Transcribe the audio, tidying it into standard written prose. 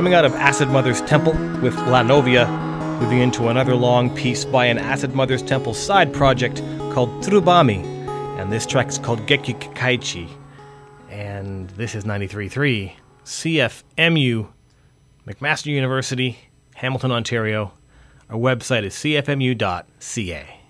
Coming out of Acid Mother's Temple with La Novia, moving into another long piece by an Acid Mother's Temple side project called Trubami. And this track is called Gekyu Kaichi. And this is 93.3 CFMU, McMaster University, Hamilton, Ontario. Our website is cfmu.ca.